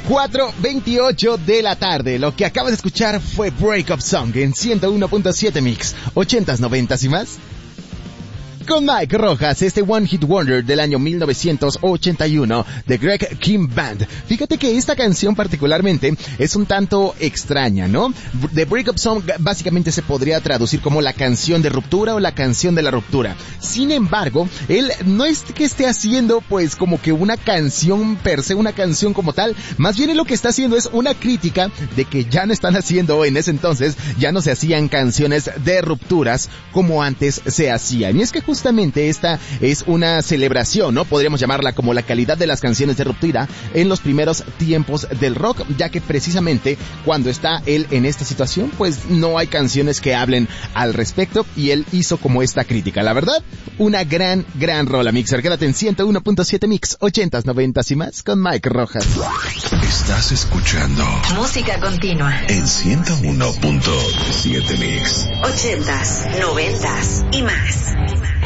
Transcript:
4:28 de la tarde. Lo que acabas de escuchar fue Break Up Song en 101.7 Mix, 80s, 90s y más. Con Mike Rojas, este One Hit Wonder del año 1981 de Greg Kim Band. Fíjate que esta canción particularmente es un tanto extraña, ¿no? The Break Up Song básicamente se podría traducir como la canción de ruptura o la canción de la ruptura. Sin embargo, él no es que esté haciendo pues como que una canción per se, una canción como tal, más bien él lo que está haciendo es una crítica de que ya no están haciendo, en ese entonces, ya no se hacían canciones de rupturas como antes se hacían. Y es que justamente esta es una celebración, ¿no? Podríamos llamarla como la calidad de las canciones de ruptura en los primeros tiempos del rock, ya que precisamente cuando está él en esta situación, pues no hay canciones que hablen al respecto y él hizo como esta crítica. La verdad, una gran rola, Mixer. Quédate en 101.7 Mix, 80s, 90s y más con Mike Rojas. Estás escuchando música continua en 101.7 Mix, 80s, 90s y más.